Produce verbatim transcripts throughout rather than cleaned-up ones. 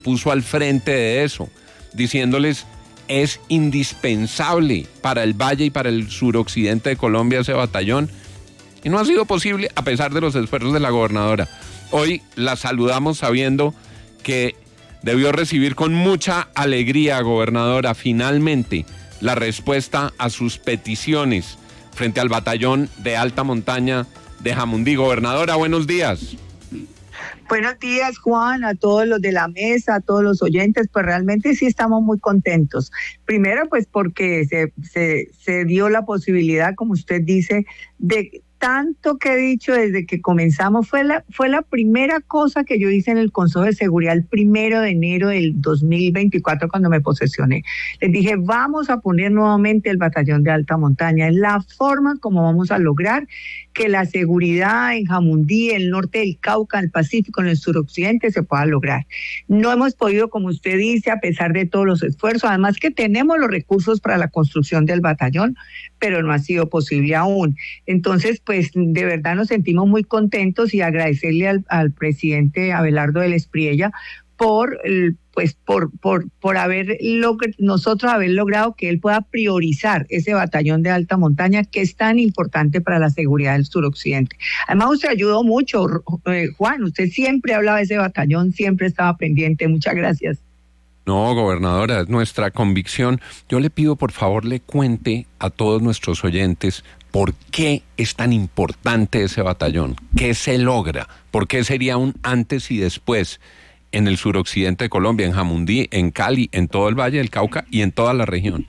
puso al frente de eso, diciéndoles es indispensable para el Valle y para el suroccidente de Colombia ese batallón, y no ha sido posible a pesar de los esfuerzos de la gobernadora. Hoy la saludamos sabiendo que debió recibir con mucha alegría, gobernadora, finalmente la respuesta a sus peticiones frente al batallón de alta montaña de Jamundí. Gobernadora, buenos días. Buenos días, Juan, a todos los de la mesa, a todos los oyentes. Pues realmente sí estamos muy contentos. Primero, pues porque se, se, se dio la posibilidad, como usted dice, de tanto que he dicho desde que comenzamos. Fue la, fue la primera cosa que yo hice en el Consejo de Seguridad el primero de enero del dos mil veinticuatro cuando me posesioné. Les dije, vamos a poner nuevamente el batallón de alta montaña. Es la forma como vamos a lograr que la seguridad en Jamundí, el norte del Cauca, el Pacífico, en el suroccidente se pueda lograr. No hemos podido, como usted dice, a pesar de todos los esfuerzos, además que tenemos los recursos para la construcción del batallón, pero no ha sido posible aún. Entonces, pues de verdad nos sentimos muy contentos y agradecerle al, al presidente Abelardo del Espriella por pues por por por haber log- nosotros haber logrado que él pueda priorizar ese batallón de alta montaña que es tan importante para la seguridad del suroccidente. Además, usted ayudó mucho, eh, Juan, usted siempre hablaba de ese batallón, siempre estaba pendiente. Muchas gracias. No, gobernadora, es nuestra convicción. Yo le pido, por favor, le cuente a todos nuestros oyentes por qué es tan importante ese batallón, qué se logra, por qué sería un antes y después en el suroccidente de Colombia, en Jamundí, en Cali, en todo el Valle del Cauca y en toda la región.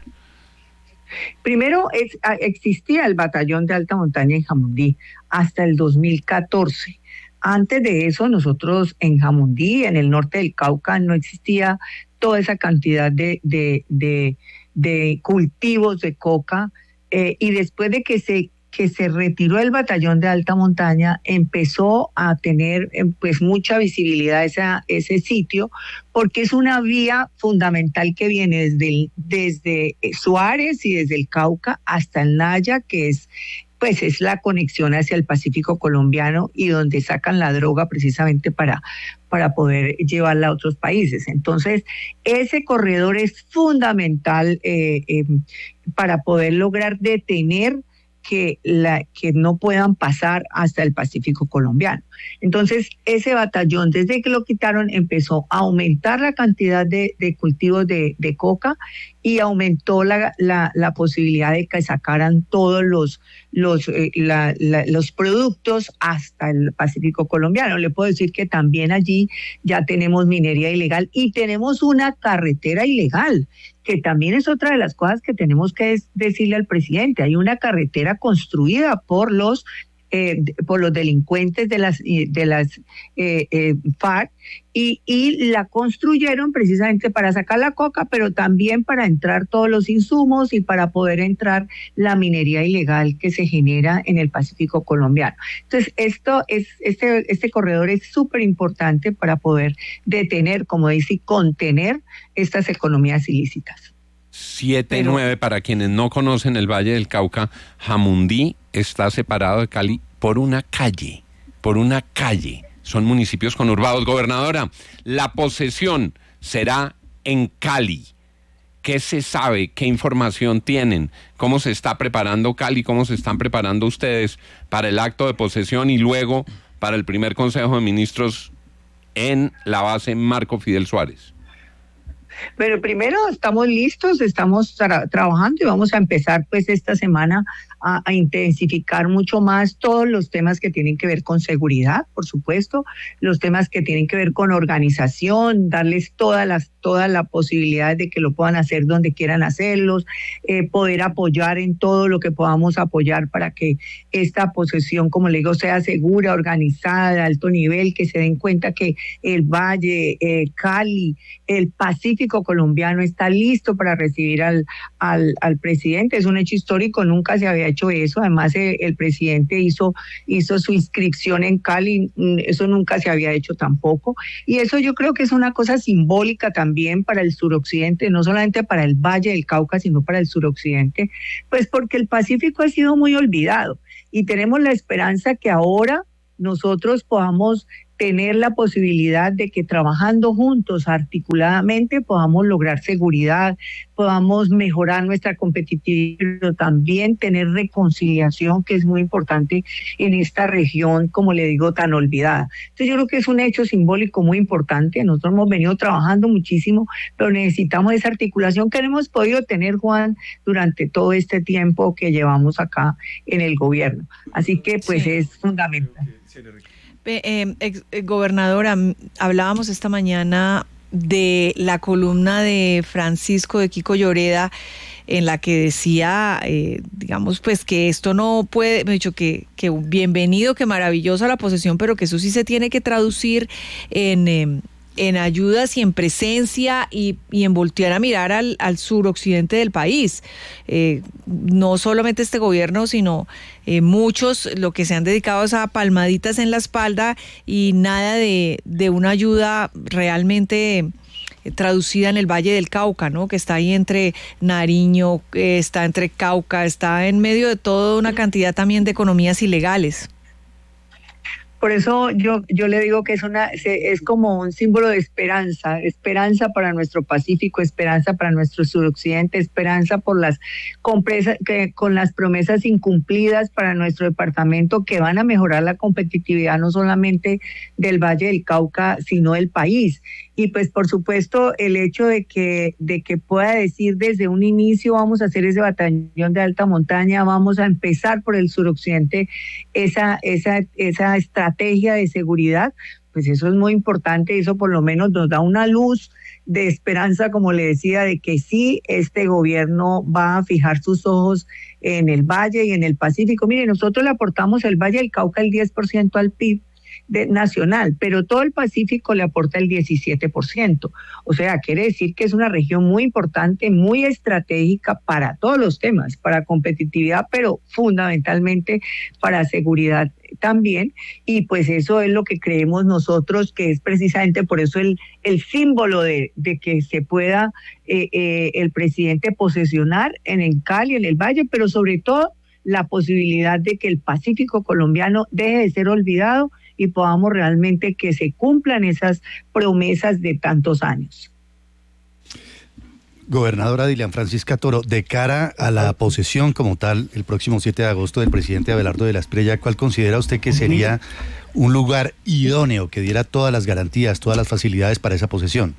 Primero, es, existía el batallón de alta montaña en Jamundí hasta el dos mil catorce. Antes de eso, nosotros en Jamundí, en el norte del Cauca, no existía toda esa cantidad de, de, de, de cultivos de coca, eh, y después de que se que se retiró el batallón de alta montaña, empezó a tener pues mucha visibilidad esa, ese sitio, porque es una vía fundamental que viene desde, desde Suárez y desde el Cauca hasta el Naya, que es pues es la conexión hacia el Pacífico colombiano y donde sacan la droga precisamente para, para poder llevarla a otros países. Entonces, ese corredor es fundamental eh, eh, para poder lograr detener que, la, que no puedan pasar hasta el Pacífico colombiano. Entonces, ese batallón, desde que lo quitaron, empezó a aumentar la cantidad de, de cultivos de, de coca y aumentó la, la, la posibilidad de que sacaran todos los, los, eh, la, la, los productos hasta el Pacífico colombiano. Le puedo decir que también allí ya tenemos minería ilegal y tenemos una carretera ilegal, que también es otra de las cosas que tenemos que decirle al presidente. Hay una carretera construida por los eh, por los delincuentes de las de las eh, eh, FARC y, y la construyeron precisamente para sacar la coca, pero también para entrar todos los insumos y para poder entrar la minería ilegal que se genera en el Pacífico colombiano. Entonces, esto es este este corredor es súper importante para poder detener, como dice, y contener estas economías ilícitas. siete nueve, para quienes no conocen el Valle del Cauca, Jamundí está separado de Cali por una calle, por una calle. Son municipios conurbados. Gobernadora, la posesión será en Cali. ¿Qué se sabe? ¿Qué información tienen? ¿Cómo se está preparando Cali? ¿Cómo se están preparando ustedes para el acto de posesión y luego para el primer Consejo de Ministros en la base Marco Fidel Suárez? Pero primero estamos listos, estamos tra- trabajando y vamos a empezar pues esta semana a, a intensificar mucho más todos los temas que tienen que ver con seguridad, por supuesto, los temas que tienen que ver con organización, darles todas las toda la posibilidad de que lo puedan hacer donde quieran hacerlos, eh, poder apoyar en todo lo que podamos apoyar para que esta posesión, como le digo, sea segura, organizada, de alto nivel, que se den cuenta que el Valle, eh, Cali, el Pacífico colombiano está listo para recibir al, al, al presidente. Es un hecho histórico, nunca se había hecho eso. Además, el, el presidente hizo, hizo su inscripción en Cali, eso nunca se había hecho tampoco. Y eso yo creo que es una cosa simbólica también para el suroccidente, no solamente para el Valle del Cauca, sino para el suroccidente, pues porque el Pacífico ha sido muy olvidado y tenemos la esperanza que ahora nosotros podamos tener la posibilidad de que trabajando juntos, articuladamente, podamos lograr seguridad, podamos mejorar nuestra competitividad, pero también tener reconciliación, que es muy importante en esta región, como le digo, tan olvidada. Entonces yo creo que es un hecho simbólico muy importante. Nosotros hemos venido trabajando muchísimo, pero necesitamos esa articulación que no hemos podido tener, Juan, durante todo este tiempo que llevamos acá en el gobierno. Así que pues sí, es fundamental. Eh, ex, eh, gobernadora, hablábamos esta mañana de la columna de Francisco de Quico Lloreda, en la que decía, eh, digamos, pues que esto no puede, me he dicho que, que bienvenido, que maravillosa la posesión, pero que eso sí se tiene que traducir en, eh, en ayudas y en presencia y, y en voltear a mirar al, al suroccidente del país. Eh, no solamente este gobierno, sino eh, muchos, lo que se han dedicado es a palmaditas en la espalda y nada de, de una ayuda realmente eh, traducida en el Valle del Cauca, ¿no? Que está ahí entre Nariño, eh, está entre Cauca, está en medio de toda una cantidad también de economías ilegales. Por eso yo, yo le digo que es una es como un símbolo de esperanza, esperanza para nuestro Pacífico, esperanza para nuestro suroccidente, esperanza por las compresas, que, con las promesas incumplidas para nuestro departamento, que van a mejorar la competitividad no solamente del Valle del Cauca, sino del país. Y pues por supuesto el hecho de que, de que pueda decir desde un inicio vamos a hacer ese batallón de alta montaña, vamos a empezar por el suroccidente esa, esa, esa estrategia de seguridad, pues eso es muy importante, eso por lo menos nos da una luz de esperanza, como le decía, de que sí, este gobierno va a fijar sus ojos en el Valle y en el Pacífico. Mire, nosotros le aportamos el Valle del Cauca el diez por ciento al P I B de, nacional, pero todo el Pacífico le aporta el diecisiete por ciento. O sea, quiere decir que es una región muy importante, muy estratégica para todos los temas, para competitividad, pero fundamentalmente para seguridad también, y pues eso es lo que creemos nosotros, que es precisamente por eso el, el símbolo de, de que se pueda eh, eh, el presidente posesionar en el Cali, en el Valle, pero sobre todo la posibilidad de que el Pacífico colombiano deje de ser olvidado y podamos realmente que se cumplan esas promesas de tantos años. Gobernadora Dilian Francisca Toro, de cara a la posesión como tal, el próximo siete de agosto del presidente Abelardo de la Espriella, ¿cuál considera usted que sería un lugar idóneo que diera todas las garantías, todas las facilidades para esa posesión?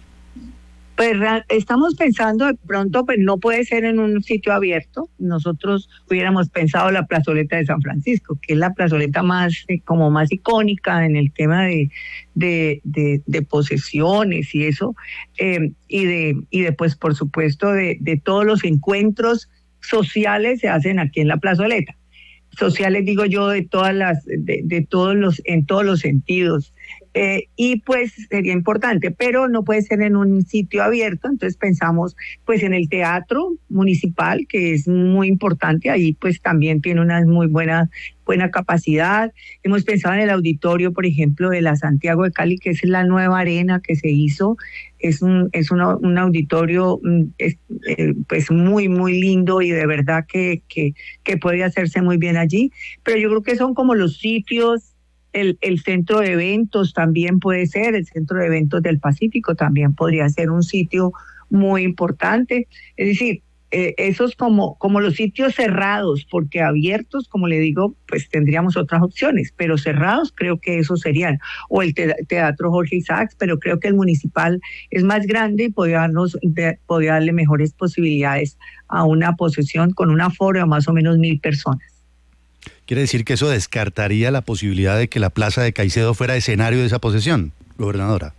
Pues estamos pensando de pronto, pues no puede ser en un sitio abierto. Nosotros hubiéramos pensado la plazoleta de San Francisco, que es la plazoleta más eh, como más icónica en el tema de de, de, de posesiones y eso, eh, y de y después por supuesto de, de todos los encuentros sociales se hacen aquí en la plazoleta. Sociales digo yo de todas las de, de todos los en todos los sentidos. Eh, y pues sería importante, pero no puede ser en un sitio abierto, entonces pensamos pues en el teatro municipal, que es muy importante, ahí pues también tiene una muy buena buena capacidad. Hemos pensado en el auditorio, por ejemplo, de la Santiago de Cali, que es la nueva arena que se hizo, es un es una, un auditorio es, eh, pues muy muy lindo y de verdad que, que, que puede hacerse muy bien allí, pero yo creo que son como los sitios. El, el centro de eventos también puede ser, el centro de eventos del Pacífico también podría ser un sitio muy importante. Es decir, eh, esos como, como los sitios cerrados, porque abiertos, como le digo, pues tendríamos otras opciones, pero cerrados creo que esos serían, o el te, Teatro Jorge Isaacs, pero creo que el municipal es más grande y podría, darnos, de, podría darle mejores posibilidades a una posesión con un aforo de más o menos mil personas. ¿Quiere decir que eso descartaría la posibilidad de que la Plaza de Caicedo fuera escenario de esa posesión, gobernadora?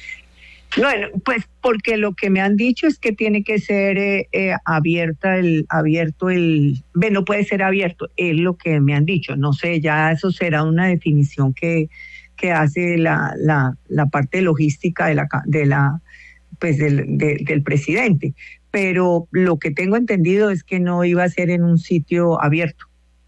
Bueno, pues porque lo que me han dicho es que tiene que ser eh, eh, abierta el abierto el, no puede ser abierto, es lo que me han dicho. No sé, ya eso será una definición que que hace la la la parte logística de la de la pues del de, del presidente. Pero lo que tengo entendido es que no iba a ser en un sitio abierto.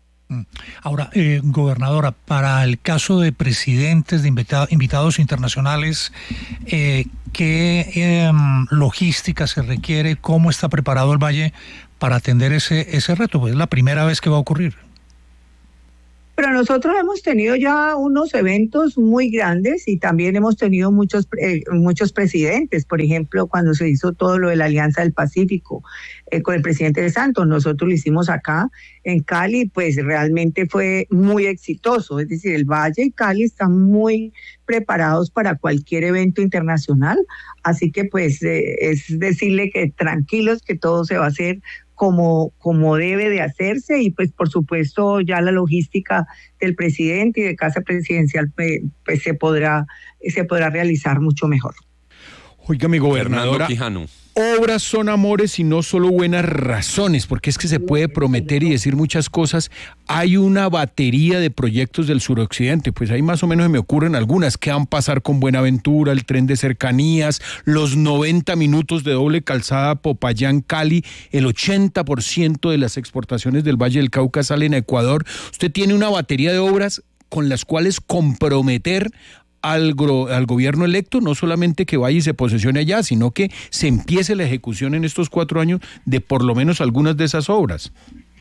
Ahora, eh, gobernadora, para el caso de presidentes, de invita- invitados internacionales, eh, ¿qué eh, logística se requiere? ¿Cómo está preparado el Valle para atender ese, ese reto? Pues es la primera vez que va a ocurrir. Pero nosotros hemos tenido ya unos eventos muy grandes y también hemos tenido muchos eh, muchos presidentes. Por ejemplo, cuando se hizo todo lo de la Alianza del Pacífico eh, con el presidente de Santos, nosotros lo hicimos acá en Cali, pues realmente fue muy exitoso. Es decir, el Valle y Cali están muy preparados para cualquier evento internacional. Así que pues eh, es decirle que tranquilos, que todo se va a hacer como, como debe de hacerse, y pues por supuesto ya la logística del presidente y de Casa Presidencial pues, pues se podrá se podrá realizar mucho mejor. Oiga, mi gobernadora, obras son amores y no solo buenas razones, porque es que se puede prometer y decir muchas cosas. Hay una batería de proyectos del suroccidente, pues ahí más o menos se me ocurren algunas. ¿Qué van a pasar con Buenaventura, el tren de cercanías, los noventa minutos de doble calzada Popayán-Cali? El ochenta por ciento de las exportaciones del Valle del Cauca salen a Ecuador. Usted tiene una batería de obras con las cuales comprometer Al, al gobierno electo, no solamente que vaya y se posesione allá, sino que se empiece la ejecución en estos cuatro años de por lo menos algunas de esas obras.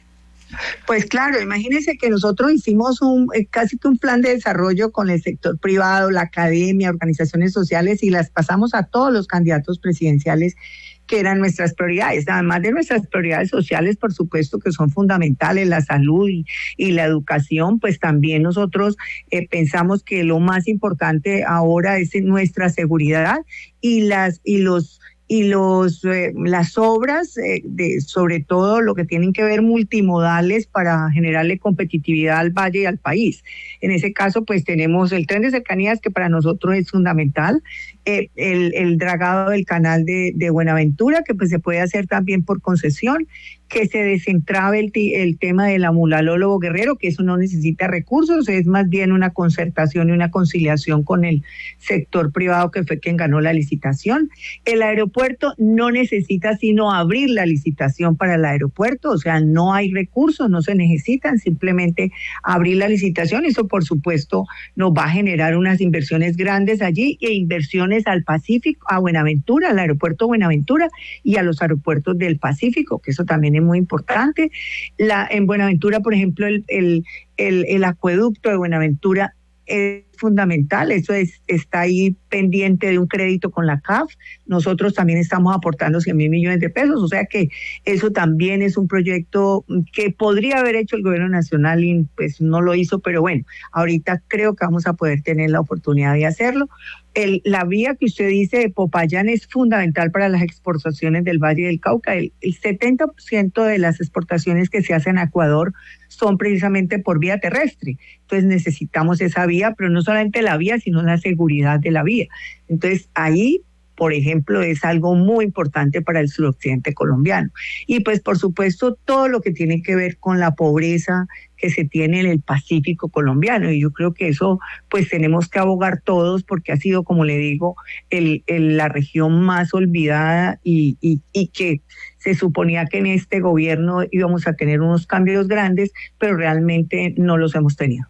Pues claro, imagínense que nosotros hicimos un casi que un plan de desarrollo con el sector privado, la academia, organizaciones sociales, y las pasamos a todos los candidatos presidenciales, que eran nuestras prioridades, además de nuestras prioridades sociales, por supuesto, que son fundamentales, la salud y, y la educación. Pues también nosotros eh, pensamos que lo más importante ahora es nuestra seguridad y las y los y los eh, las obras, eh, de sobre todo lo que tienen que ver multimodales para generarle competitividad al valle y al país. En ese caso, pues tenemos el tren de cercanías, que para nosotros es fundamental, eh, el, el dragado del canal de, de Buenaventura, que pues se puede hacer también por concesión, que se desentrabe el, el tema del amulalólogo Guerrero, que eso no necesita recursos, es más bien una concertación y una conciliación con el sector privado, que fue quien ganó la licitación. El aeropuerto no necesita sino abrir la licitación para el aeropuerto, o sea, no hay recursos, no se necesitan, simplemente abrir la licitación. Eso por supuesto nos va a generar unas inversiones grandes allí, e inversiones al Pacífico, a Buenaventura, al aeropuerto Buenaventura y a los aeropuertos del Pacífico, que eso también es muy importante. La, en Buenaventura, por ejemplo, el, el, el, el acueducto de Buenaventura es fundamental, eso es, está ahí pendiente de un crédito con la C A F. Nosotros también estamos aportando cien mil millones de pesos, o sea que eso también es un proyecto que podría haber hecho el gobierno nacional y pues no lo hizo, pero bueno, ahorita creo que vamos a poder tener la oportunidad de hacerlo. El, la vía que usted dice de Popayán es fundamental para las exportaciones del Valle del Cauca. El, el setenta por ciento de las exportaciones que se hacen a Ecuador son precisamente por vía terrestre. Entonces necesitamos esa vía, pero no solamente la vía, sino la seguridad de la vía. Entonces ahí, por ejemplo, es algo muy importante para el suroccidente colombiano. Y pues por supuesto todo lo que tiene que ver con la pobreza que se tiene en el Pacífico colombiano, y yo creo que eso pues tenemos que abogar todos, porque ha sido, como le digo, el, el, la región más olvidada, y, y, y que se suponía que en este gobierno íbamos a tener unos cambios grandes, pero realmente no los hemos tenido.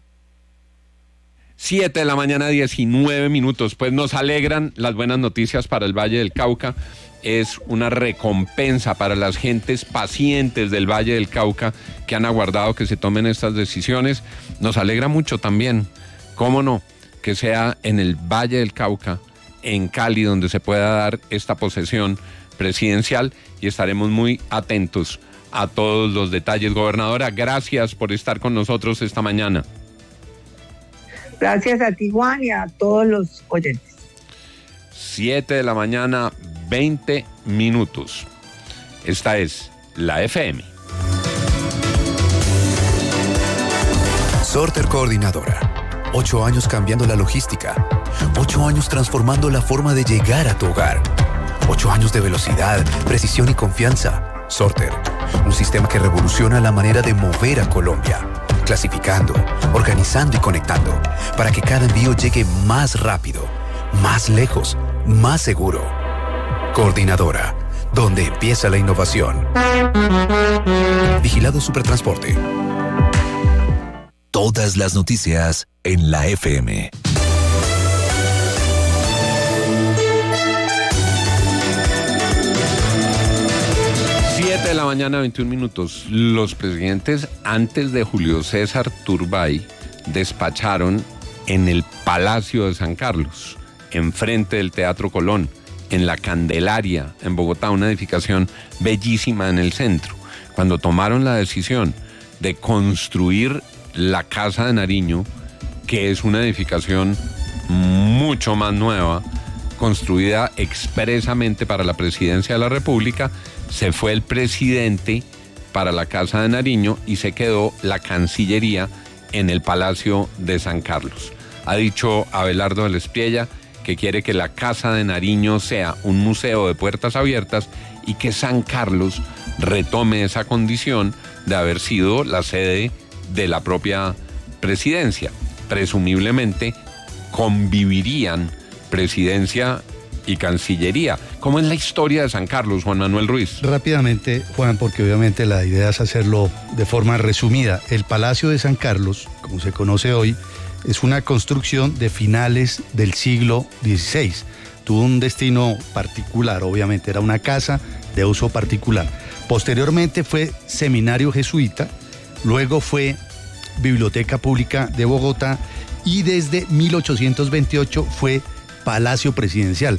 Siete de la mañana, diecinueve minutos. Pues nos alegran las buenas noticias para el Valle del Cauca. Es una recompensa para las gentes pacientes del Valle del Cauca que han aguardado que se tomen estas decisiones. Nos alegra mucho también, cómo no, que sea en el Valle del Cauca, en Cali, donde se pueda dar esta posesión presidencial, y estaremos muy atentos a todos los detalles. Gobernadora, gracias por estar con nosotros esta mañana. Gracias a ti, Juan, y a todos los oyentes. Siete de la mañana, veinte minutos. Esta es la F M. Sorter Coordinadora. Ocho años cambiando la logística. Ocho años transformando la forma de llegar a tu hogar. Ocho años de velocidad, precisión y confianza. Sorter. Un sistema que revoluciona la manera de mover a Colombia. Clasificando, organizando y conectando, para que cada envío llegue más rápido, más lejos, más seguro. Coordinadora, donde empieza la innovación. Vigilado Supertransporte. Todas las noticias en la F M. siete de la mañana, veintiún minutos. Los presidentes antes de Julio César Turbay despacharon en el Palacio de San Carlos, enfrente del Teatro Colón, en la Candelaria, en Bogotá, una edificación bellísima en el centro. Cuando tomaron la decisión de construir la Casa de Nariño, que es una edificación mucho más nueva, construida expresamente para la presidencia de la República, se fue el presidente para la Casa de Nariño y se quedó la Cancillería en el Palacio de San Carlos. Ha dicho Abelardo de la Espriella que quiere que la Casa de Nariño sea un museo de puertas abiertas y que San Carlos retome esa condición de haber sido la sede de la propia presidencia. Presumiblemente convivirían presidencia y Cancillería. ¿Cómo es la historia de San Carlos, Juan Manuel Ruiz? Rápidamente, Juan, porque obviamente la idea es hacerlo de forma resumida. El Palacio de San Carlos, como se conoce hoy, es una construcción de finales del siglo dieciséis. Tuvo un destino particular, obviamente, era una casa de uso particular. Posteriormente fue seminario jesuita, luego fue Biblioteca Pública de Bogotá y desde mil ochocientos veintiocho fue Palacio Presidencial.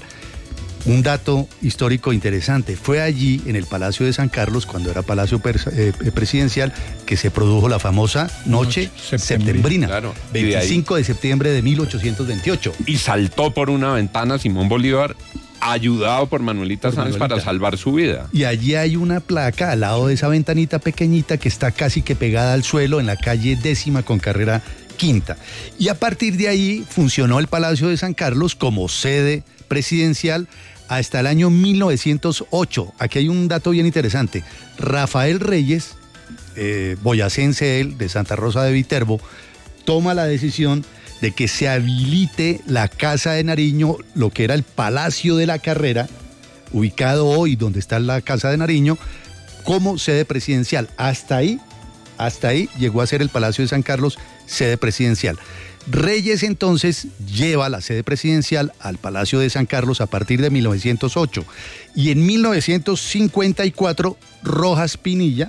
Un dato histórico interesante, fue allí en el Palacio de San Carlos, cuando era Palacio eh, Presidencial, que se produjo la famosa Noche, Noche Septembrina, claro. veinticinco de septiembre de mil ochocientos veintiocho. Y saltó por una ventana Simón Bolívar, ayudado por Manuelita por Sáenz Manuelita. Para salvar su vida. Y allí hay una placa al lado de esa ventanita pequeñita que está casi que pegada al suelo en la calle Décima con Carrera Quinta. Y a partir de ahí funcionó el Palacio de San Carlos como sede presidencial hasta el año mil novecientos ocho. Aquí hay un dato bien interesante. Rafael Reyes, eh, boyacense él, de Santa Rosa de Viterbo, toma la decisión de que se habilite la Casa de Nariño, lo que era el Palacio de la Carrera, ubicado hoy donde está la Casa de Nariño, como sede presidencial. Hasta ahí, hasta ahí llegó a ser el Palacio de San Carlos sede presidencial. Reyes entonces lleva la sede presidencial al Palacio de San Carlos a partir de mil novecientos ocho. Y en mil novecientos cincuenta y cuatro, Rojas Pinilla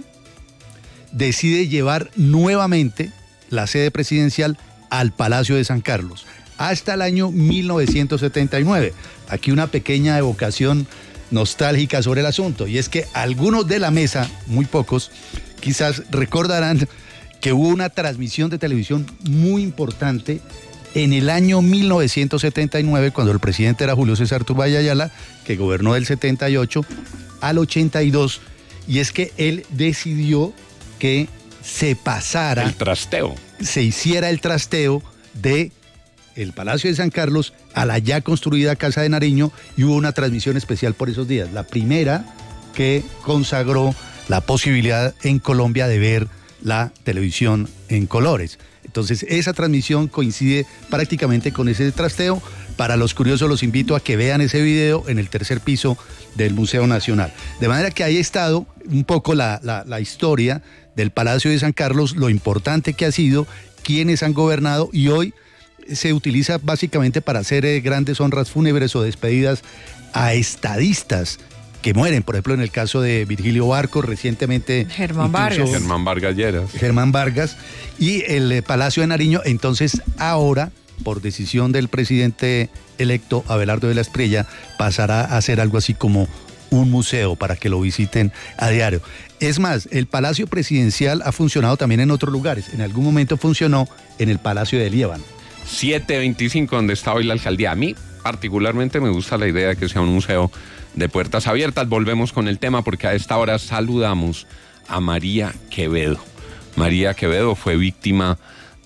decide llevar nuevamente la sede presidencial al Palacio de San Carlos, hasta el año mil novecientos setenta y nueve. Aquí una pequeña evocación nostálgica sobre el asunto, y es que algunos de la mesa, muy pocos, quizás recordarán que hubo una transmisión de televisión muy importante en el año mil novecientos setenta y nueve, cuando el presidente era Julio César Turbay Ayala, que gobernó del setenta y ocho al ochenta y dos, y es que él decidió que se pasara... El trasteo. Se hiciera el trasteo de el Palacio de San Carlos a la ya construida Casa de Nariño, y hubo una transmisión especial por esos días, la primera que consagró la posibilidad en Colombia de ver la televisión en colores. Entonces esa transmisión coincide prácticamente con ese trasteo. Para los curiosos los invito a que vean ese video en el tercer piso del Museo Nacional. De manera que ahí ha estado un poco la, la, la historia del Palacio de San Carlos, lo importante que ha sido, quienes han gobernado, y hoy se utiliza básicamente para hacer eh, grandes honras fúnebres o despedidas a estadistas que mueren, por ejemplo en el caso de Virgilio Barco, recientemente Germán Vargas. Germán Vargas Lleras. Germán Vargas, y el eh, Palacio de Nariño. Entonces ahora, por decisión del presidente electo Abelardo de la Espriella, pasará a ser algo así como un museo para que lo visiten a diario. Es más, el Palacio Presidencial ha funcionado también en otros lugares. En algún momento funcionó en el Palacio de Líbano. siete veinticinco, donde está hoy la alcaldía. A mí particularmente me gusta la idea de que sea un museo de puertas abiertas. Volvemos con el tema porque a esta hora saludamos a María Quevedo. María Quevedo fue víctima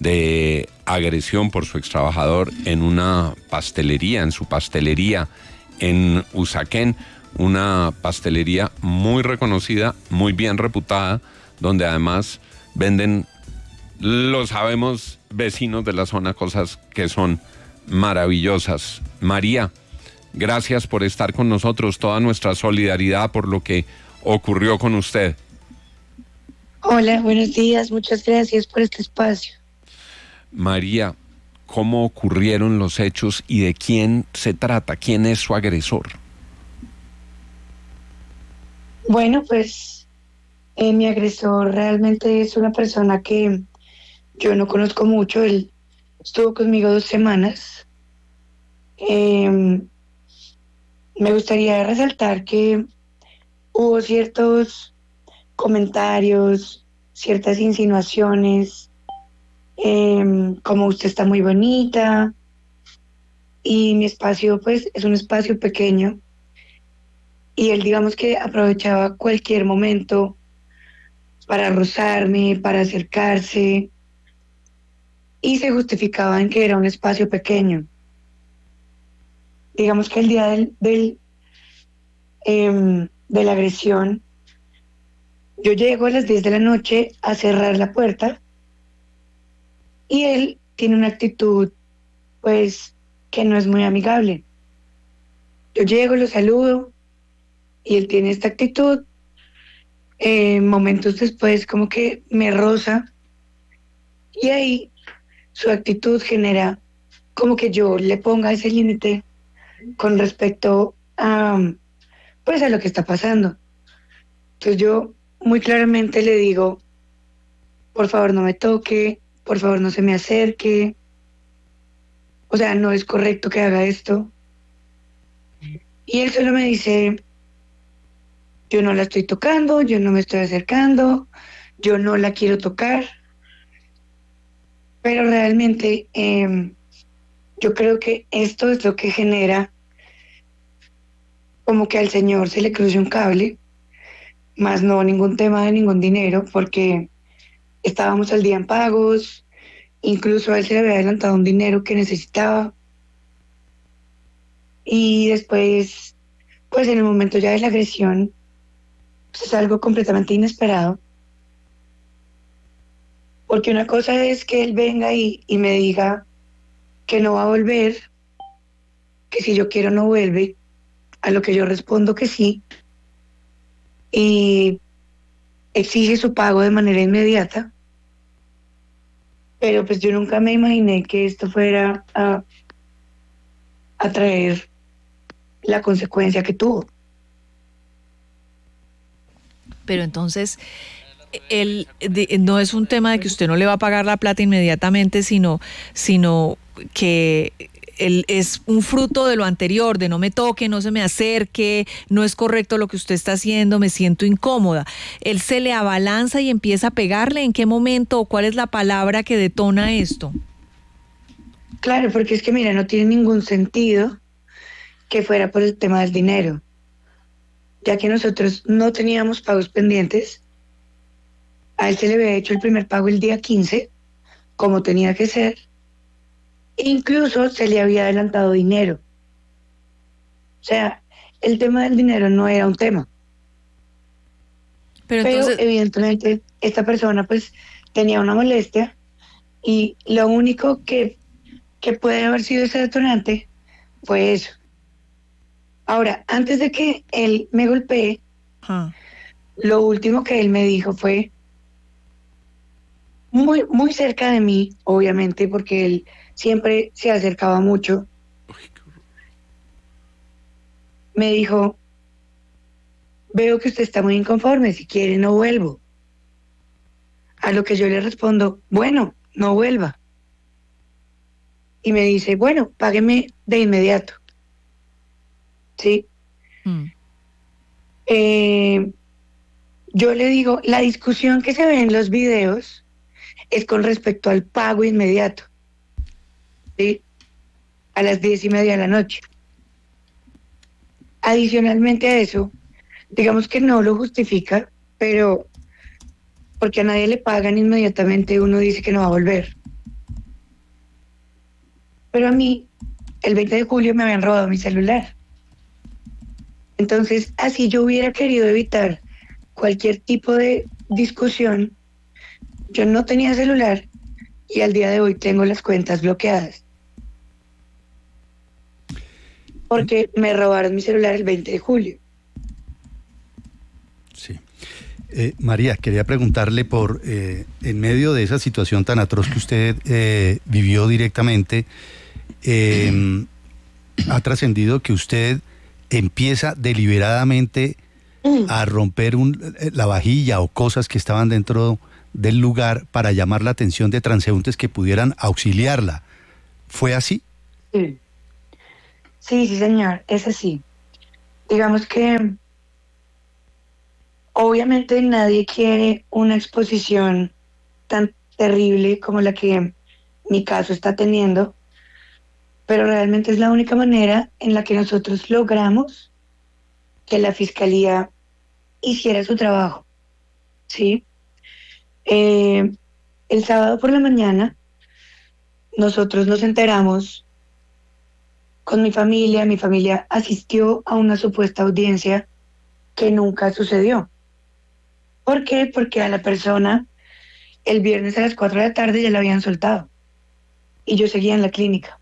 de agresión por su extrabajador en una pastelería, en su pastelería en Usaquén, una pastelería muy reconocida, muy bien reputada, donde además venden, lo sabemos, vecinos de la zona, cosas que son maravillosas. María, gracias por estar con nosotros, toda nuestra solidaridad por lo que ocurrió con usted. Hola, buenos días, muchas gracias por este espacio. María, ¿cómo ocurrieron los hechos y de quién se trata? ¿Quién es su agresor? Bueno, pues Eh, mi agresor realmente es una persona que yo no conozco mucho. Él estuvo conmigo dos semanas. Eh, me gustaría resaltar que hubo ciertos comentarios, ciertas insinuaciones, eh, como usted está muy bonita, y mi espacio pues es un espacio pequeño, y él digamos que aprovechaba cualquier momento para rozarme, para acercarse, y se justificaba en que era un espacio pequeño. Digamos que el día del, del eh, de la agresión, yo llego a las diez de la noche a cerrar la puerta y él tiene una actitud, pues, que no es muy amigable. Yo llego, lo saludo y él tiene esta actitud. Eh, momentos después como que me roza y ahí su actitud genera como que yo le ponga ese límite con respecto a, pues, a lo que está pasando. Entonces yo muy claramente le digo, por favor no me toque, por favor no se me acerque, o sea, no es correcto que haga esto. Y él solo me dice, yo no la estoy tocando, yo no me estoy acercando, yo no la quiero tocar. Pero realmente eh, yo creo que esto es lo que genera como que al señor se le cruce un cable, más no ningún tema de ningún dinero, porque estábamos al día en pagos, incluso a él se le había adelantado un dinero que necesitaba. Y después, pues en el momento ya de la agresión, pues es algo completamente inesperado. Porque una cosa es que él venga y, y me diga que no va a volver, que si yo quiero no vuelve, a lo que yo respondo que sí, y exige su pago de manera inmediata. Pero pues yo nunca me imaginé que esto fuera a, a traer la consecuencia que tuvo. Pero entonces, él, de, no es un tema de que usted no le va a pagar la plata inmediatamente, sino, sino que él es un fruto de lo anterior, de no me toque, no se me acerque, no es correcto lo que usted está haciendo, me siento incómoda. Él se le abalanza y empieza a pegarle. ¿En qué momento o cuál es la palabra que detona esto? Claro, porque es que mira, no tiene ningún sentido que fuera por el tema del dinero, ya que nosotros no teníamos pagos pendientes. A él se le había hecho el primer pago el día quince, como tenía que ser. Incluso se le había adelantado dinero. O sea, el tema del dinero no era un tema. Pero, Pero entonces... evidentemente esta persona pues tenía una molestia y lo único que, que puede haber sido ese detonante fue eso. Ahora, antes de que él me golpee, huh. lo último que él me dijo fue muy, muy cerca de mí, obviamente, porque él siempre se acercaba mucho. Me dijo, veo que usted está muy inconforme, si quiere no vuelvo. A lo que yo le respondo, bueno, no vuelva. Y me dice, bueno, págueme de inmediato. ¿Sí? Mm. Eh, yo le digo, la discusión que se ve en los videos es con respecto al pago inmediato. ¿Sí? A las diez y media de la noche. Adicionalmente a eso, digamos que no lo justifica, pero porque a nadie le pagan inmediatamente, uno dice que no va a volver. Pero a mí, el veinte de julio me habían robado mi celular. Entonces, así yo hubiera querido evitar cualquier tipo de discusión, yo no tenía celular y al día de hoy tengo las cuentas bloqueadas. Porque me robaron mi celular el veinte de julio. Sí. Eh, María, quería preguntarle por, eh, en medio de esa situación tan atroz que usted eh, vivió directamente, eh, ha trascendido que usted empieza deliberadamente a romper un, la vajilla o cosas que estaban dentro del lugar para llamar la atención de transeúntes que pudieran auxiliarla. ¿Fue así? Sí, sí, sí señor, es así. Digamos que obviamente nadie quiere una exposición tan terrible como la que mi caso está teniendo, pero realmente es la única manera en la que nosotros logramos que la fiscalía hiciera su trabajo, ¿sí? Eh, el sábado por la mañana nosotros nos enteramos con mi familia, mi familia asistió a una supuesta audiencia que nunca sucedió. ¿Por qué? Porque a la persona el viernes a las cuatro de la tarde ya la habían soltado y yo seguía en la clínica.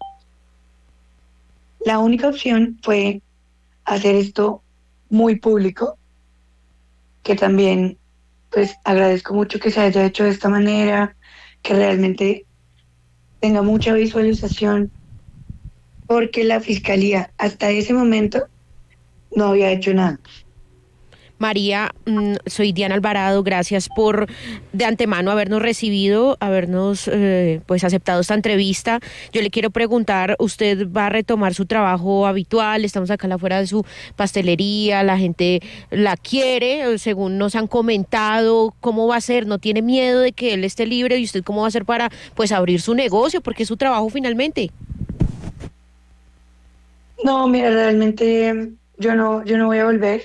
La única opción fue hacer esto muy público, que también pues agradezco mucho que se haya hecho de esta manera, que realmente tenga mucha visualización, porque la fiscalía hasta ese momento no había hecho nada. María, soy Diana Alvarado, gracias por de antemano habernos recibido, habernos eh, pues aceptado esta entrevista. Yo le quiero preguntar, ¿usted va a retomar su trabajo habitual? Estamos acá afuera de su pastelería, la gente la quiere, según nos han comentado. ¿Cómo va a ser? ¿No tiene miedo de que él esté libre? ¿Y usted cómo va a hacer para pues abrir su negocio? Porque es su trabajo finalmente. No, mira, realmente yo no, yo no voy a volver.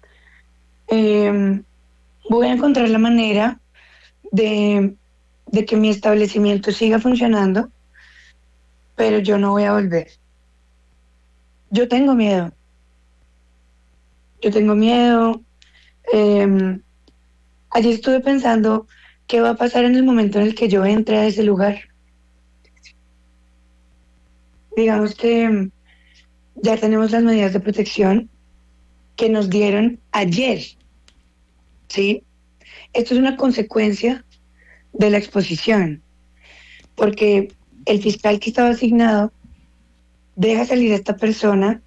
Eh, voy a encontrar la manera de, de que mi establecimiento siga funcionando, pero yo no voy a volver. Yo tengo miedo. Yo tengo miedo. Eh, allí estuve pensando qué va a pasar en el momento en el que yo entre a ese lugar. Digamos que ya tenemos las medidas de protección que nos dieron ayer. ¿Sí? Esto es una consecuencia de la exposición, porque el fiscal que estaba asignado deja salir a esta persona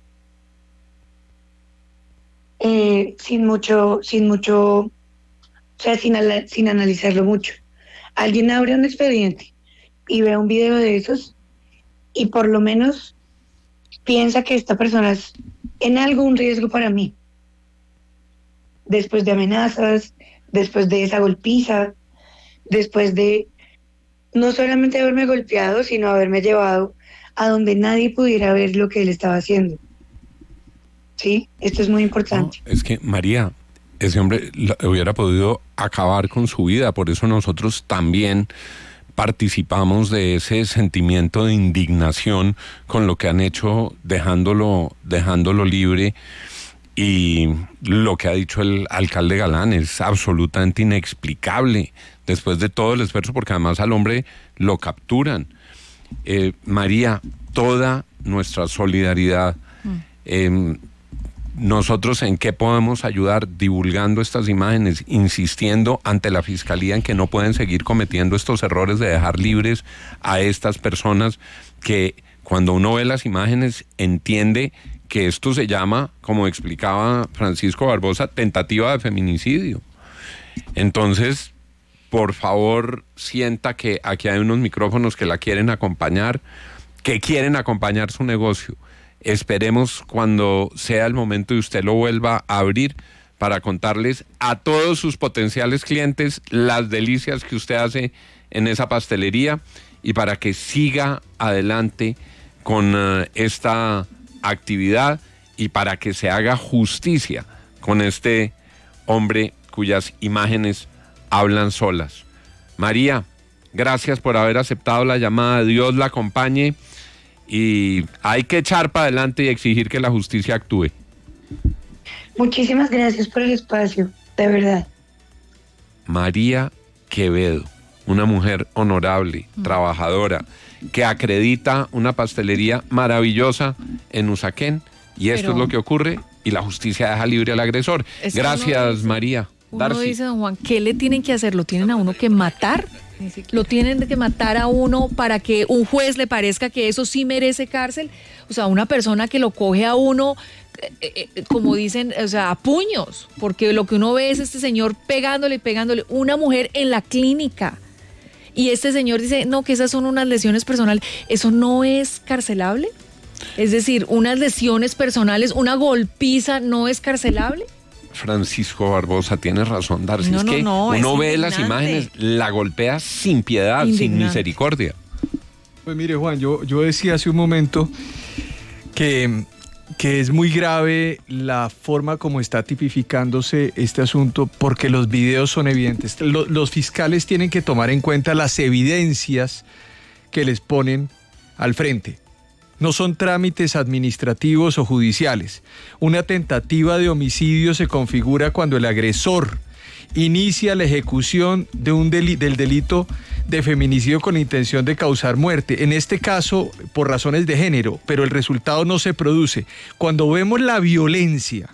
eh, sin mucho, sin mucho, o sea, sin, sin analizarlo mucho. Alguien abre un expediente y ve un video de esos y por lo menos piensa que esta persona es en algo un riesgo para mí. Después de amenazas, después de esa golpiza, después de no solamente haberme golpeado, sino haberme llevado a donde nadie pudiera ver lo que él estaba haciendo. ¿Sí? Esto es muy importante. No, es que, María, ese hombre hubiera podido acabar con su vida, por eso nosotros también participamos de ese sentimiento de indignación con lo que han hecho dejándolo, dejándolo libre. Y lo que ha dicho el alcalde Galán es absolutamente inexplicable después de todo el esfuerzo, porque además al hombre lo capturan. Eh, María, toda nuestra solidaridad. Mm. Eh, nosotros en qué podemos ayudar divulgando estas imágenes, insistiendo ante la fiscalía en que no pueden seguir cometiendo estos errores de dejar libres a estas personas que cuando uno ve las imágenes entiende que esto se llama, como explicaba Francisco Barbosa, tentativa de feminicidio. Entonces, por favor, sienta que aquí hay unos micrófonos que la quieren acompañar, que quieren acompañar su negocio. Esperemos cuando sea el momento y usted lo vuelva a abrir para contarles a todos sus potenciales clientes las delicias que usted hace en esa pastelería y para que siga adelante con uh, esta actividad y para que se haga justicia con este hombre cuyas imágenes hablan solas. María, gracias por haber aceptado la llamada. Dios la acompañe y hay que echar para adelante y exigir que la justicia actúe. Muchísimas gracias por el espacio, de verdad. María Quevedo, una mujer honorable, mm. trabajadora, que acredita una pastelería maravillosa en Usaquén, y esto Pero, es lo que ocurre, y la justicia deja libre al agresor. Gracias, uno dice, María. Uno Darcy. Dice, don Juan, ¿qué le tienen que hacer? ¿Lo tienen a uno que matar? Lo tienen que matar a uno para que un juez le parezca que eso sí merece cárcel. O sea, una persona que lo coge a uno, eh, eh, como dicen, o sea, a puños, porque lo que uno ve es este señor pegándole, pegándole, una mujer en la clínica. Y este señor dice, no, que esas son unas lesiones personales. ¿Eso no es carcelable? Es decir, unas lesiones personales, una golpiza, ¿no es carcelable? Francisco Barbosa, tienes razón, Darcy. No, es no, que no, uno es ve las imágenes, la golpea sin piedad, Indignante. sin misericordia. Pues mire, Juan, yo, yo decía hace un momento que, que es muy grave la forma como está tipificándose este asunto, porque los videos son evidentes. Los, los fiscales tienen que tomar en cuenta las evidencias que les ponen al frente. No son trámites administrativos o judiciales. Una tentativa de homicidio se configura cuando el agresor inicia la ejecución de un deli- del delito de feminicidio con intención de causar muerte. En este caso, por razones de género, pero el resultado no se produce. Cuando vemos la violencia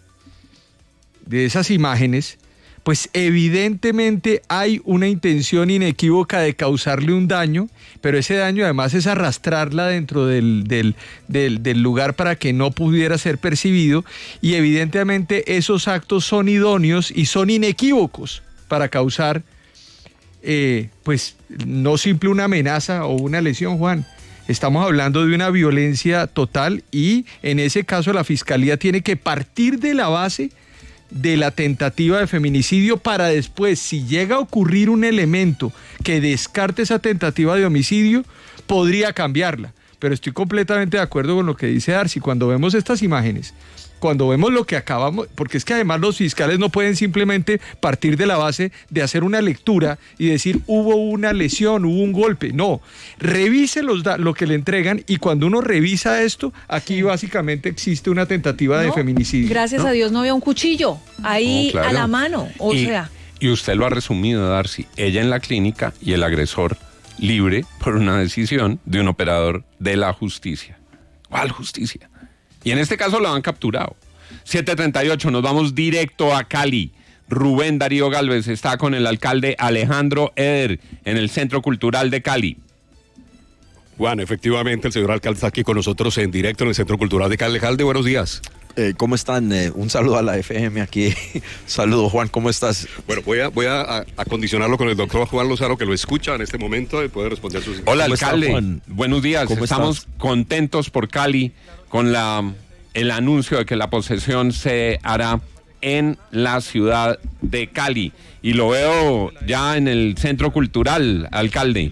de esas imágenes, pues evidentemente hay una intención inequívoca de causarle un daño, pero ese daño además es arrastrarla dentro del, del, del, del lugar para que no pudiera ser percibido, y evidentemente esos actos son idóneos y son inequívocos para causar, eh, pues no simple una amenaza o una lesión, Juan. Estamos hablando de una violencia total y en ese caso la Fiscalía tiene que partir de la base de la tentativa de feminicidio para después, si llega a ocurrir un elemento que descarte esa tentativa de homicidio, podría cambiarla. Pero estoy completamente de acuerdo con lo que dice Darcy. Cuando vemos estas imágenes, cuando vemos lo que acabamos, porque es que además los fiscales no pueden simplemente partir de la base de hacer una lectura y decir hubo una lesión, hubo un golpe. No, revise los da- lo que le entregan, y cuando uno revisa esto, aquí sí, básicamente existe una tentativa no, de feminicidio. Gracias ¿no? a Dios no había un cuchillo ahí no, claro. a la mano, o y, sea. Y usted lo ha resumido, Darcy. Ella en la clínica y el agresor libre por una decisión de un operador de la justicia. ¿Cuál justicia? Y en este caso lo han capturado. siete treinta y ocho, nos vamos directo a Cali. Rubén Darío Gálvez está con el alcalde Alejandro Eder en el Centro Cultural de Cali. Juan, efectivamente, el señor alcalde está aquí con nosotros en directo en el Centro Cultural de Cali. Alcalde, buenos días. Eh, ¿Cómo están? Eh, un saludo a la F M aquí. Saludo, Juan, ¿cómo estás? Bueno, voy a, voy a, a acondicionarlo con el doctor Juan Lozano, que lo escucha en este momento y puede responder sus... Hola, alcalde. Está, buenos días. Estamos estás? contentos por Cali con la, el anuncio de que la posesión se hará en la ciudad de Cali. Y lo veo ya en el Centro Cultural, alcalde.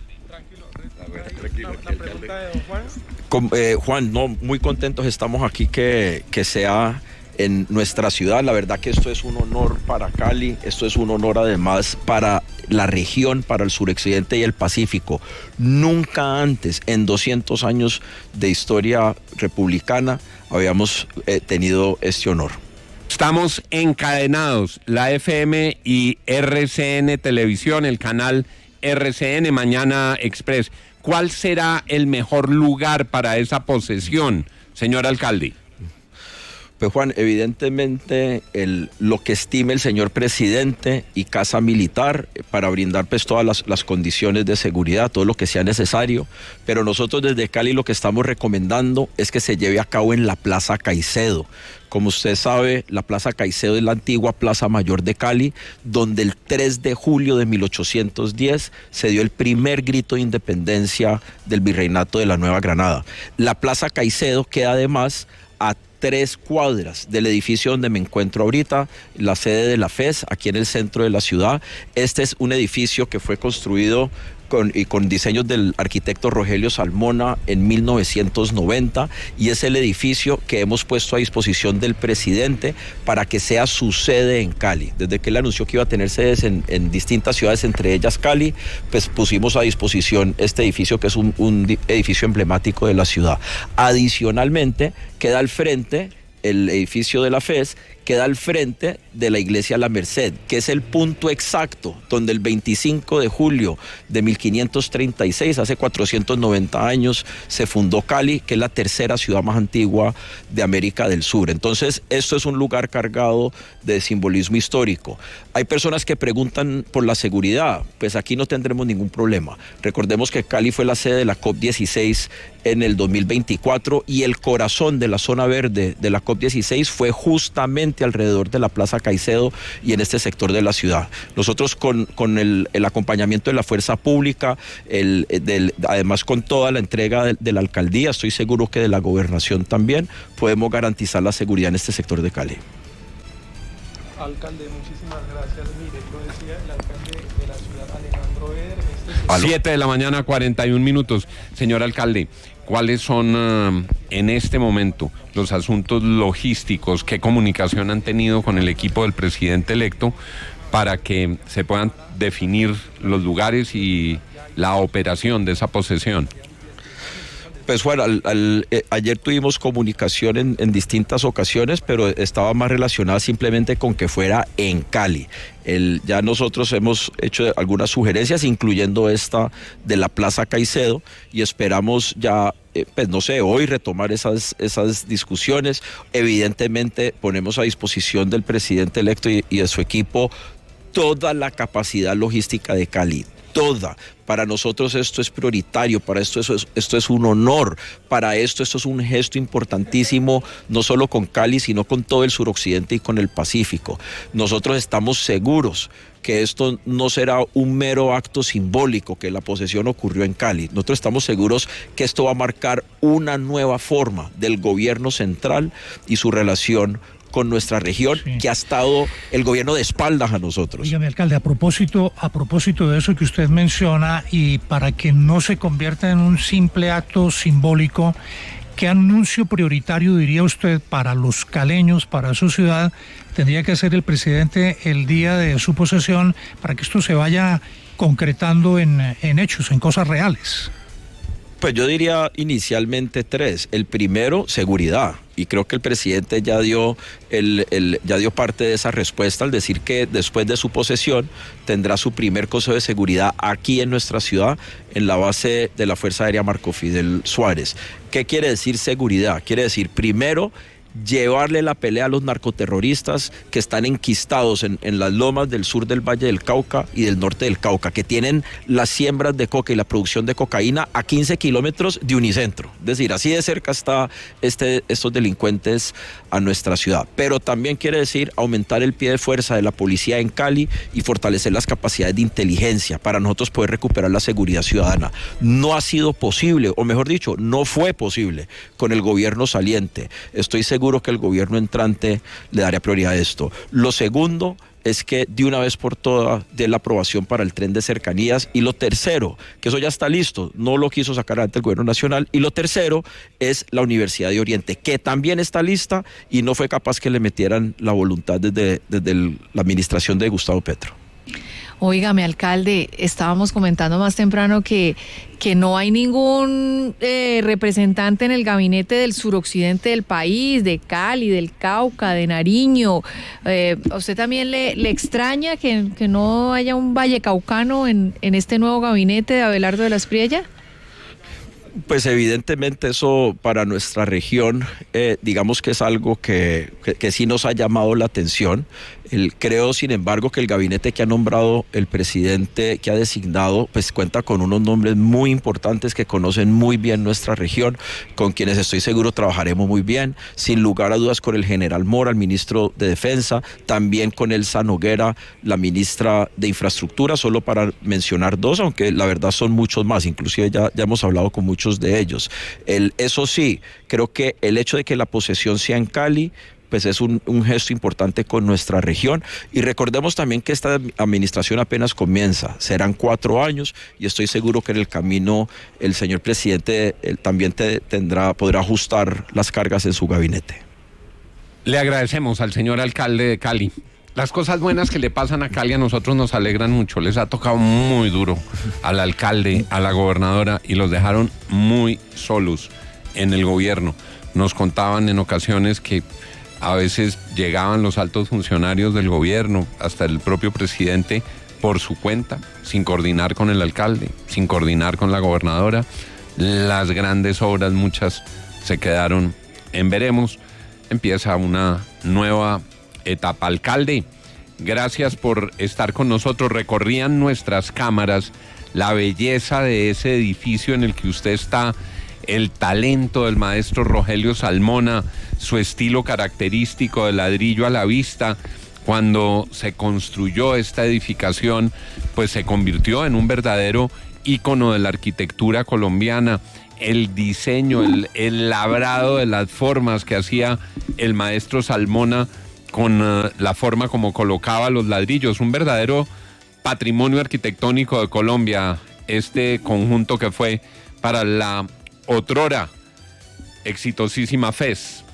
Tranquilo, alcalde. Con, eh, Juan, no, muy contentos estamos aquí que, que sea en nuestra ciudad. La verdad que esto es un honor para Cali, esto es un honor además para la región, para el suroccidente y el Pacífico. Nunca antes, en doscientos años de historia republicana, habíamos eh, tenido este honor. Estamos encadenados, la F M y R C N Televisión, el canal R C N Mañana Express. ¿Cuál será el mejor lugar para esa posesión, señor alcalde? Pues Juan, evidentemente el, lo que estime el señor presidente y Casa Militar para brindar pues todas las, las condiciones de seguridad, todo lo que sea necesario, pero nosotros desde Cali lo que estamos recomendando es que se lleve a cabo en la Plaza Caicedo. Como usted sabe, la Plaza Caicedo es la antigua Plaza Mayor de Cali, donde el tres de julio de mil ochocientos diez se dio el primer grito de independencia del Virreinato de la Nueva Granada. La Plaza Caicedo queda además a tres cuadras del edificio donde me encuentro ahorita, la sede de la F E S, aquí en el centro de la ciudad. Este es un edificio que fue construido con, y con diseños del arquitecto Rogelio Salmona en mil novecientos noventa, y es el edificio que hemos puesto a disposición del presidente para que sea su sede en Cali. Desde que él anunció que iba a tener sedes en, en distintas ciudades, entre ellas Cali, pues pusimos a disposición este edificio, que es un, un edificio emblemático de la ciudad. Adicionalmente, queda al frente el edificio de la F E S, queda al frente de la iglesia La Merced, que es el punto exacto donde el veinticinco de julio de mil quinientos treinta y seis, hace cuatrocientos noventa años, se fundó Cali, que es la tercera ciudad más antigua de América del Sur. Entonces, esto es un lugar cargado de simbolismo histórico. Hay personas que preguntan por la seguridad, pues aquí no tendremos ningún problema. Recordemos que Cali fue la sede de la COP dieciséis en el dos mil veinticuatro y el corazón de la zona verde de la COP dieciséis fue justamente alrededor de la Plaza Caicedo y en este sector de la ciudad. Nosotros con, con el, el acompañamiento de la fuerza pública, el, del, además con toda la entrega de, de la alcaldía, estoy seguro que de la gobernación también, podemos garantizar la seguridad en este sector de Cali. Alcalde, muchísimas gracias. Mire, lo decía el alcalde de la ciudad, Alejandro Eder. Este siete de la mañana, cuarenta y un minutos. Señor alcalde, ¿cuáles son uh, en este momento los asuntos logísticos? ¿Qué comunicación han tenido con el equipo del presidente electo para que se puedan definir los lugares y la operación de esa posesión? Pues bueno, al, al, eh, ayer tuvimos comunicación en, en distintas ocasiones, pero estaba más relacionada simplemente con que fuera en Cali. El, ya nosotros hemos hecho algunas sugerencias, incluyendo esta de la Plaza Caicedo, y esperamos ya, eh, pues no sé, hoy retomar esas, esas discusiones. Evidentemente ponemos a disposición del presidente electo y, y de su equipo toda la capacidad logística de Cali. Toda. Para nosotros esto es prioritario, para esto, eso es, esto es un honor, para esto esto es un gesto importantísimo, no solo con Cali, sino con todo el suroccidente y con el Pacífico. Nosotros estamos seguros que esto no será un mero acto simbólico, que la posesión ocurrió en Cali. Nosotros estamos seguros que esto va a marcar una nueva forma del gobierno central y su relación con nuestra región, sí, que ha estado el gobierno de espaldas a nosotros. Dígame, alcalde, a propósito, a propósito de eso que usted menciona, y para que no se convierta en un simple acto simbólico, ¿qué anuncio prioritario diría usted para los caleños, para su ciudad, tendría que hacer el presidente el día de su posesión para que esto se vaya concretando en, en hechos, en cosas reales? Pues yo diría inicialmente tres. El primero, seguridad. Y creo que el presidente ya dio, el, el, ya dio parte de esa respuesta al decir que después de su posesión tendrá su primer Consejo de Seguridad aquí en nuestra ciudad, en la base de la Fuerza Aérea Marco Fidel Suárez. ¿Qué quiere decir seguridad? Quiere decir, primero, llevarle la pelea a los narcoterroristas que están enquistados en, en las lomas del sur del Valle del Cauca y del norte del Cauca, que tienen las siembras de coca y la producción de cocaína a quince kilómetros de Unicentro. Es decir, así de cerca está este, estos delincuentes a nuestra ciudad. Pero también quiere decir aumentar el pie de fuerza de la policía en Cali y fortalecer las capacidades de inteligencia para nosotros poder recuperar la seguridad ciudadana. No ha sido posible, o mejor dicho, no fue posible con el gobierno saliente. Estoy seguro Seguro que el gobierno entrante le daría prioridad a esto. Lo segundo es que de una vez por todas dé la aprobación para el tren de cercanías. Y lo tercero, que eso ya está listo, no lo quiso sacar adelante el gobierno nacional. Y lo tercero es la Universidad de Oriente, que también está lista y no fue capaz que le metieran la voluntad desde, desde el, la administración de Gustavo Petro. Óigame, alcalde, estábamos comentando más temprano que, que no hay ningún eh, representante en el gabinete del suroccidente del país, de Cali, del Cauca, de Nariño. Eh, ¿A usted también le, le extraña que, que no haya un vallecaucano en, en este nuevo gabinete de Abelardo de la Espriella? Pues evidentemente eso para nuestra región, eh, digamos que es algo que, que, que sí nos ha llamado la atención. El, creo, sin embargo, que el gabinete que ha nombrado el presidente, que ha designado, pues cuenta con unos nombres muy importantes que conocen muy bien nuestra región, con quienes estoy seguro trabajaremos muy bien, sin lugar a dudas con el general Mora, el ministro de Defensa, también con Elsa Noguera, la ministra de Infraestructura, solo para mencionar dos, aunque la verdad son muchos más, inclusive ya, ya hemos hablado con muchos de ellos. El, eso sí, creo que el hecho de que la posesión sea en Cali, pues es un, un gesto importante con nuestra región. Y recordemos también que esta administración apenas comienza, serán cuatro años y estoy seguro que en el camino el señor presidente él también te, tendrá, podrá ajustar las cargas en su gabinete. Le agradecemos al señor alcalde de Cali. Las cosas buenas que le pasan a Cali a nosotros nos alegran mucho. Les ha tocado muy duro al alcalde, a la gobernadora, y los dejaron muy solos en el gobierno. Nos contaban en ocasiones que a veces llegaban los altos funcionarios del gobierno, hasta el propio presidente, por su cuenta, sin coordinar con el alcalde, sin coordinar con la gobernadora. Las grandes obras, muchas se quedaron en veremos. Empieza una nueva etapa. Alcalde, gracias por estar con nosotros. Recorrían nuestras cámaras la belleza de ese edificio en el que usted está, el talento del maestro Rogelio Salmona, su estilo característico de ladrillo a la vista. Cuando se construyó esta edificación, pues se convirtió en un verdadero ícono de la arquitectura colombiana. El diseño, el, el labrado de las formas que hacía el maestro Salmona con uh, la forma como colocaba los ladrillos, un verdadero patrimonio arquitectónico de Colombia, este conjunto que fue para la otrora exitosísima F E S.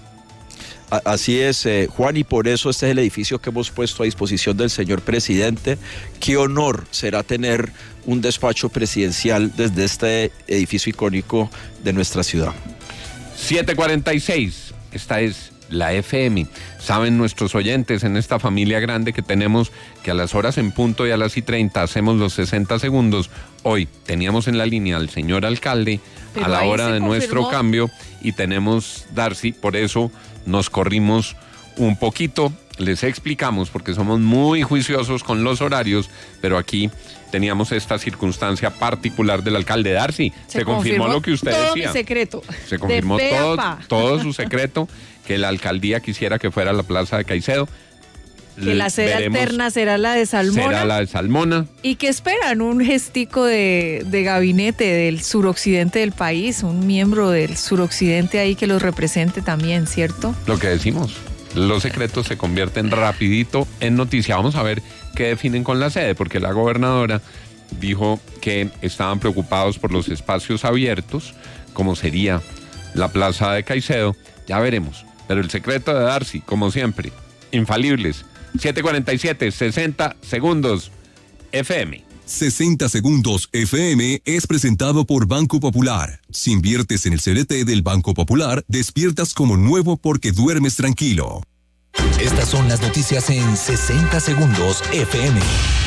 Así es, eh, Juan, y por eso este es el edificio que hemos puesto a disposición del señor presidente. Qué honor será tener un despacho presidencial desde este edificio icónico de nuestra ciudad. siete cuarenta y seis, esta es la F M. Saben nuestros oyentes en esta familia grande que tenemos que a las horas en punto y a las y treinta hacemos los sesenta segundos. Hoy teníamos en la línea al señor alcalde Pero a la hora de confirmó. nuestro cambio y tenemos Darcy, por eso nos corrimos un poquito. Les explicamos porque somos muy juiciosos con los horarios, pero aquí teníamos esta circunstancia particular del alcalde. Darcy, se, se confirmó, confirmó lo que usted todo decía. Mi secreto. Se confirmó todo, todo su secreto, que la alcaldía quisiera que fuera la plaza de Caicedo. Que la sede Veremos, alterna será la de Salmona. Será la de Salmona. ¿Y qué esperan? Un gestico de, de gabinete del suroccidente del país, un miembro del suroccidente ahí que los represente también, ¿cierto? Lo que decimos, los secretos se convierten rapidito en noticia. Vamos a ver qué definen con la sede, porque la gobernadora dijo que estaban preocupados por los espacios abiertos, como sería la plaza de Caicedo. Ya veremos, pero el secreto de Darcy, como siempre, infalibles. siete cuarenta y siete, sesenta segundos F M. sesenta segundos F M es presentado por Banco Popular. Si inviertes en el C D T del Banco Popular, despiertas como nuevo porque duermes tranquilo. Estas son las noticias en sesenta segundos F M.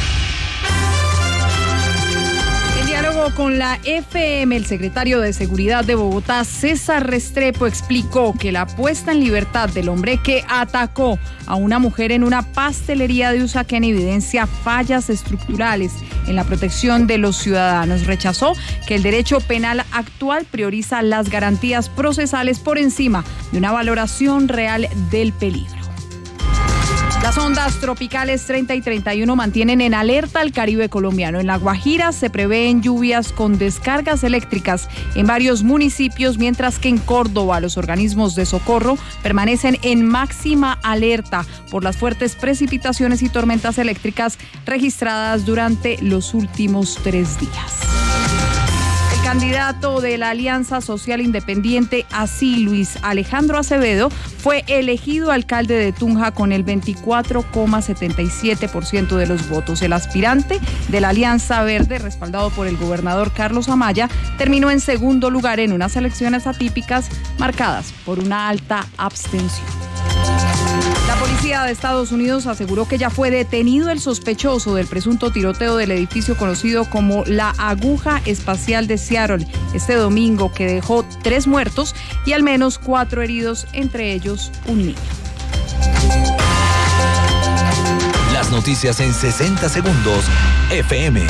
Con la F M, el secretario de Seguridad de Bogotá, César Restrepo, explicó que la puesta en libertad del hombre que atacó a una mujer en una pastelería de Usaquén evidencia fallas estructurales en la protección de los ciudadanos. Rechazó que el derecho penal actual prioriza las garantías procesales por encima de una valoración real del peligro. Las ondas tropicales treinta y treinta y uno mantienen en alerta al Caribe colombiano. En La Guajira se prevén lluvias con descargas eléctricas en varios municipios, mientras que en Córdoba los organismos de socorro permanecen en máxima alerta por las fuertes precipitaciones y tormentas eléctricas registradas durante los últimos tres días. El candidato de la Alianza Social Independiente, así Luis Alejandro Acevedo, fue elegido alcalde de Tunja con el veinticuatro coma setenta y siete por ciento de los votos. El aspirante de la Alianza Verde, respaldado por el gobernador Carlos Amaya, terminó en segundo lugar en unas elecciones atípicas marcadas por una alta abstención. La policía de Estados Unidos aseguró que ya fue detenido el sospechoso del presunto tiroteo del edificio conocido como la Aguja Espacial de Seattle este domingo, que dejó tres muertos y al menos cuatro heridos, entre ellos un niño. Las noticias en sesenta segundos F M.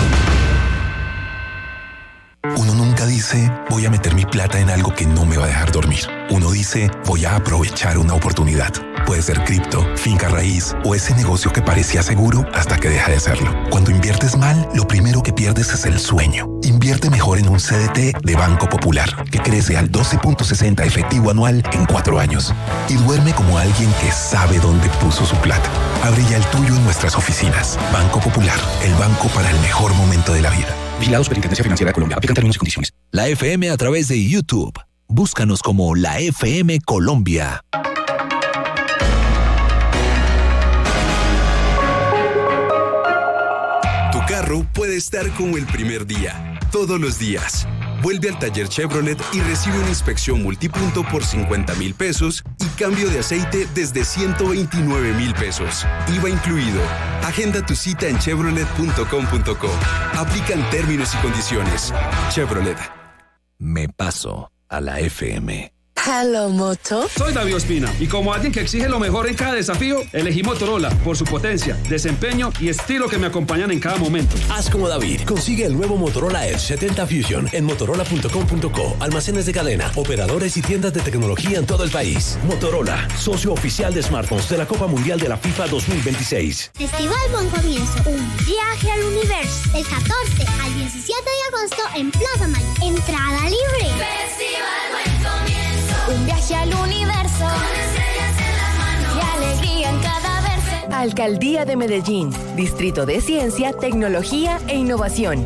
Uno nunca dice, voy a meter mi plata en algo que no me va a dejar dormir. Uno dice, voy a aprovechar una oportunidad. Puede ser cripto, finca raíz o ese negocio que parecía seguro hasta que deja de serlo. Cuando inviertes mal, lo primero que pierdes es el sueño. Invierte mejor en un C D T de Banco Popular, que crece al doce punto sesenta efectivo anual en cuatro años. Y duerme como alguien que sabe dónde puso su plata. Abre ya el tuyo en nuestras oficinas. Banco Popular, el banco para el mejor momento de la vida. Vigilado Superintendencia Financiera de Colombia. Aplican términos y condiciones. La F M a través de YouTube. Búscanos como la F M Colombia. Tu carro puede estar como el primer día, todos los días. Vuelve al taller Chevrolet y recibe una inspección multipunto por cincuenta mil pesos y cambio de aceite desde ciento veintinueve mil pesos. I V A incluido. Agenda tu cita en chevrolet punto com punto co. Aplican términos y condiciones. Chevrolet. Me paso a la F M. Hello, Moto. Soy David Ospina y como alguien que exige lo mejor en cada desafío, elegí Motorola por su potencia, desempeño y estilo que me acompañan en cada momento. Haz como David. Consigue el nuevo Motorola Edge setenta Fusion en motorola punto com punto co. Almacenes de cadena, operadores y tiendas de tecnología en todo el país. Motorola, socio oficial de smartphones de la Copa Mundial de la FIFA dos mil veintiséis. Festival Buen Comienzo, un viaje al universo. Del catorce al diecisiete de agosto en Plaza Mayo. Entrada libre. Festival Buen Comienzo. Un viaje al universo. Con estrellas en las manos. Y alegría en cada verso. Alcaldía de Medellín. Distrito de Ciencia, Tecnología e Innovación.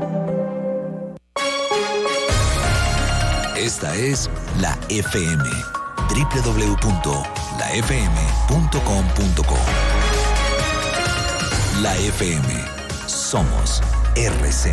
Esta es la F M. doble u doble u doble u punto la f m punto com punto co. La F M. Somos R C.